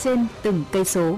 trên từng cây số.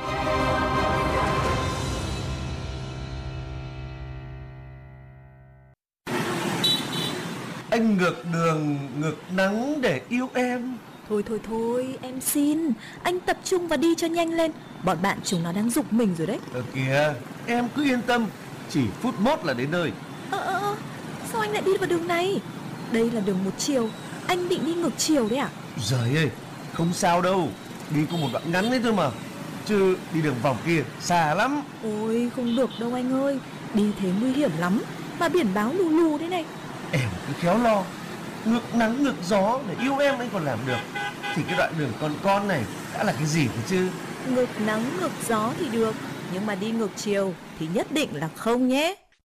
Anh ngược đường, ngược nắng để yêu em. Thôi, em xin. Anh tập trung và đi cho nhanh lên. Bọn bạn chúng nó đang giục mình rồi đấy. Kìa, em cứ yên tâm, chỉ phút mốt là đến nơi. Sao anh lại đi vào đường này? Đây là đường một chiều, anh định đi ngược chiều đấy à? Giời ơi, không sao đâu, đi có một đoạn ngắn đấy thôi mà. Chứ đi đường vòng kia xa lắm. Ôi không được đâu anh ơi, đi thế nguy hiểm lắm. Mà biển báo lù lù thế này. Em cứ khéo lo, ngược nắng ngược gió để yêu em anh còn làm được. Thì cái đoạn đường con này đã là cái gì cơ chứ? Ngược nắng ngược gió thì được, nhưng mà đi ngược chiều thì nhất định là không nhé.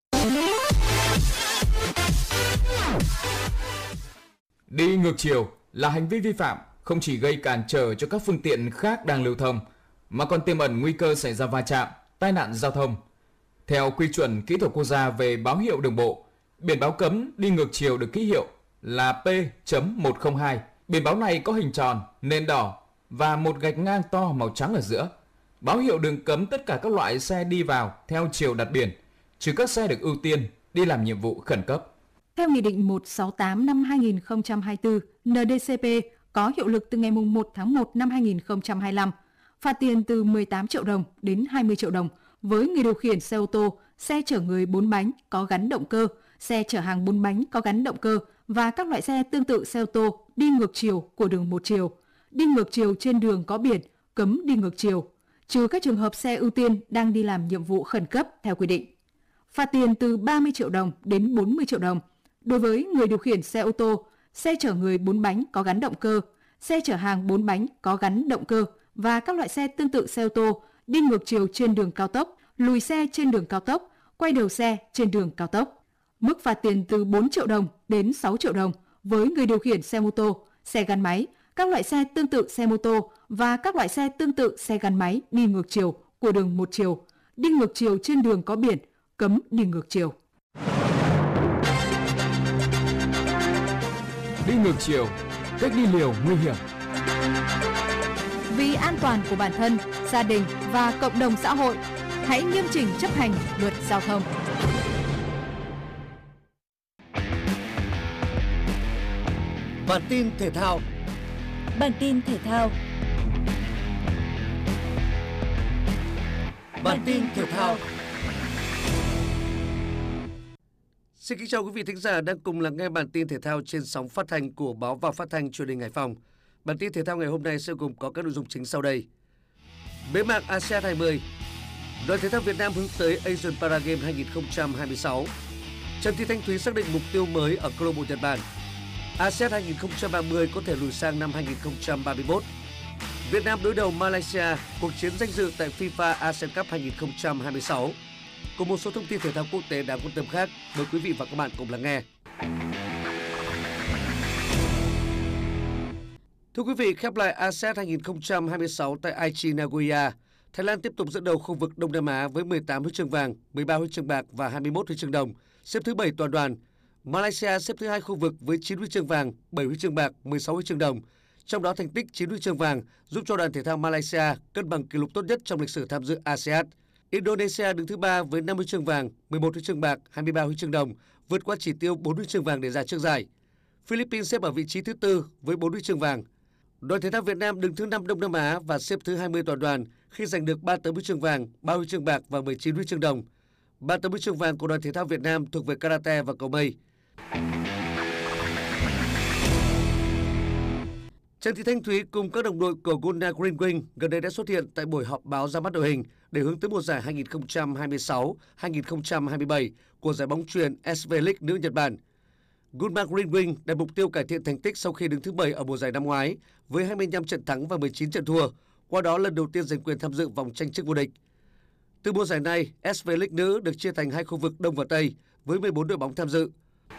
Đi ngược chiều là hành vi vi phạm không chỉ gây cản trở cho các phương tiện khác đang lưu thông, mà còn tiềm ẩn nguy cơ xảy ra va chạm, tai nạn giao thông. Theo quy chuẩn kỹ thuật quốc gia về báo hiệu đường bộ, biển báo cấm đi ngược chiều được ký hiệu là P.102. Biển báo này có hình tròn, nền đỏ và một gạch ngang to màu trắng ở giữa. Báo hiệu đường cấm tất cả các loại xe đi vào theo chiều đặt biển, trừ các xe được ưu tiên đi làm nhiệm vụ khẩn cấp. Theo Nghị định 168 năm 2024 NDCP có hiệu lực từ ngày 1 tháng 1 năm 2025, phạt tiền từ 18 triệu đồng đến 20 triệu đồng với người điều khiển xe ô tô, xe chở người 4 bánh có gắn động cơ, xe chở hàng 4 bánh có gắn động cơ và các loại xe tương tự xe ô tô đi ngược chiều của đường một chiều, đi ngược chiều trên đường có biển, cấm đi ngược chiều, trừ các trường hợp xe ưu tiên đang đi làm nhiệm vụ khẩn cấp theo quy định. Phạt tiền từ 30 triệu đồng đến 40 triệu đồng đối với người điều khiển xe ô tô, xe chở người 4 bánh có gắn động cơ, xe chở hàng 4 bánh có gắn động cơ và các loại xe tương tự xe ô tô đi ngược chiều trên đường cao tốc, lùi xe trên đường cao tốc, quay đầu xe trên đường cao tốc. Mức phạt tiền từ 4 triệu đồng đến 6 triệu đồng với người điều khiển xe mô tô, xe gắn máy, các loại xe tương tự xe mô tô và các loại xe tương tự xe gắn máy đi ngược chiều của đường một chiều, đi ngược chiều trên đường có biển, cấm đi ngược chiều. Đi ngược chiều, cách đi liều nguy hiểm. Vì an toàn của bản thân, gia đình và cộng đồng xã hội, hãy nghiêm chỉnh chấp hành luật giao thông. Bản tin thể thao. Bản tin thể thao. Bản tin thể thao. Xin kính chào quý vị thính giả đang cùng lắng nghe bản tin thể thao trên sóng phát thanh của Báo và Phát thanh Truyền hình Hải Phòng. Bản tin thể thao ngày hôm nay sẽ gồm có các nội dung chính sau đây. Bế mạc ASEAN 20, đoàn thể thao Việt Nam hướng tới Asian Para Games 2026. Trần Thị Thanh Thúy xác định mục tiêu mới ở câu lạc bộ Nhật Bản. ASEAN 2030 có thể lùi sang năm 2031. Việt Nam đối đầu Malaysia, cuộc chiến danh dự tại FIFA ASEAN Cup 2026. Cùng một số thông tin thể thao quốc tế đáng quan tâm khác, mời quý vị và các bạn cùng lắng nghe. Thưa quý vị, khép lại ASEAN 2026 tại Aichi, Nagoya, Thái Lan tiếp tục dẫn đầu khu vực Đông Nam Á với 18 huy chương vàng, 13 huy chương bạc và 21 huy chương đồng, xếp thứ 7 toàn đoàn. Malaysia xếp thứ 2 khu vực với 9 huy chương vàng, 7 huy chương bạc, 16 huy chương đồng. Trong đó thành tích 9 huy chương vàng giúp cho đoàn thể thao Malaysia cân bằng kỷ lục tốt nhất trong lịch sử tham dự ASEAN. Indonesia đứng thứ 3 với 5 huy chương vàng, 11 huy chương bạc, 23 huy chương đồng, vượt qua chỉ tiêu 4 huy chương vàng đề ra trước giải. Philippines xếp ở vị trí thứ 4 với 4 huy chương vàng. Đoàn thể thao Việt Nam đứng thứ 5 Đông Nam Á và xếp thứ 20 toàn đoàn khi giành được 3 tấm huy chương vàng, 3 huy chương bạc và 19 huy chương đồng. 3 tấm huy chương vàng của đoàn thể thao Việt Nam thuộc về karate và cầu mây. Trần Thị Thanh Thúy cùng các đồng đội của Gunnar Green Wing gần đây đã xuất hiện tại buổi họp báo ra mắt đội hình để hướng tới mùa giải 2026-2027 của giải bóng chuyền SV League nữ Nhật Bản. Gunnar Green Wing đặt mục tiêu cải thiện thành tích sau khi đứng thứ 7 ở mùa giải năm ngoái với 25 trận thắng và 19 trận thua, qua đó lần đầu tiên giành quyền tham dự vòng tranh chức vô địch. Từ mùa giải này, SV League nữ được chia thành hai khu vực Đông và Tây với 14 đội bóng tham dự.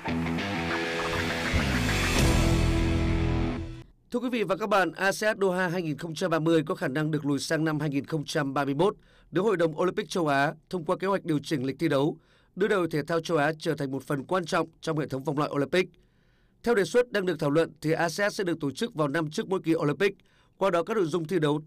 Thưa quý vị và các bạn, ASEAN Doha 2030 có khả năng được lùi sang năm 2031 nếu Hội đồng Olympic châu Á thông qua kế hoạch điều chỉnh lịch thi đấu, đưa đội thể thao châu Á trở thành một phần quan trọng trong hệ thống vòng loại Olympic. Theo đề xuất đang được thảo luận thì ASEAN sẽ được tổ chức vào năm trước mỗi kỳ Olympic, qua đó các nội dung thi đấu